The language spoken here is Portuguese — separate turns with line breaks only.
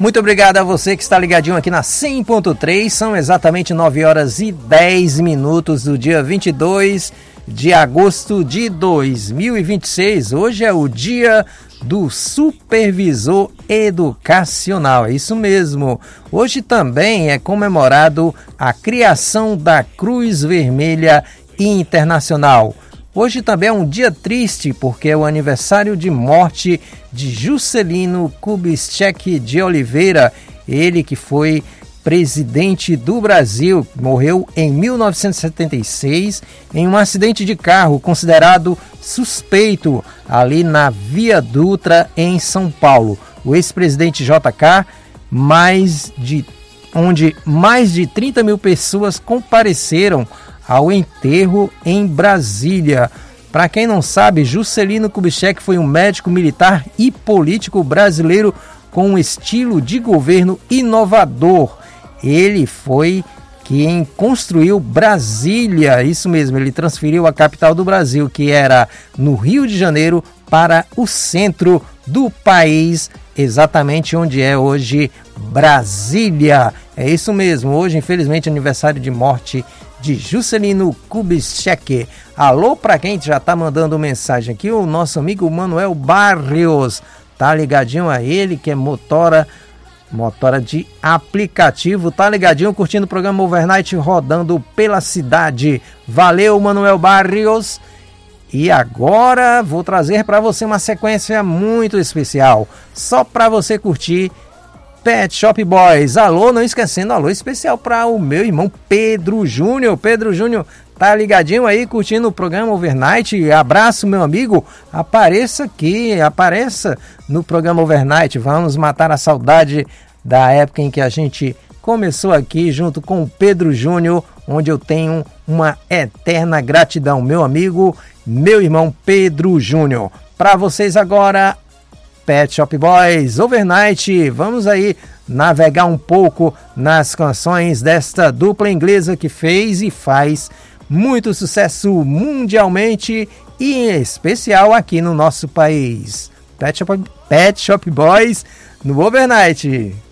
Muito obrigado a você que está ligadinho aqui na 100.3. São exatamente 9 horas e 10 minutos do dia 22 de agosto de 2026. Hoje é o dia do supervisor educacional. É isso mesmo. Hoje também é comemorado a criação da Cruz Vermelha Internacional. Hoje também é um dia triste porque é o aniversário de morte de Juscelino Kubitschek de Oliveira, ele que foi presidente do Brasil, morreu em 1976 em um acidente de carro considerado suspeito ali na Via Dutra em São Paulo. O ex-presidente JK, onde mais de 30 mil pessoas compareceram ao enterro em Brasília. Para quem não sabe, Juscelino Kubitschek foi um médico militar e político brasileiro com um estilo de governo inovador. Ele foi quem construiu Brasília, isso mesmo, ele transferiu a capital do Brasil, que era no Rio de Janeiro, para o centro do país, exatamente onde é hoje Brasília. É isso mesmo, hoje infelizmente aniversário de morte de Juscelino Kubitschek. Alô para quem já tá mandando mensagem aqui, o nosso amigo Manuel Barrios, tá ligadinho a ele, que é motora de aplicativo, tá ligadinho, curtindo o programa Overnight rodando pela cidade. Valeu, Manuel Barrios. E agora vou trazer para você uma sequência muito especial, só para você curtir Pet Shop Boys. Alô, não esquecendo, alô especial para o meu irmão Pedro Júnior. Pedro Júnior tá ligadinho aí, curtindo o programa Overnight. Abraço, meu amigo. Apareça aqui, apareça no programa Overnight. Vamos matar a saudade da época em que a gente começou aqui junto com o Pedro Júnior, onde eu tenho uma eterna gratidão, meu amigo, meu irmão Pedro Júnior. Para vocês agora, Pet Shop Boys, Overnight. Vamos aí navegar um pouco nas canções desta dupla inglesa que fez e faz muito sucesso mundialmente e em especial aqui no nosso país. Pet Shop Boys no Overnight.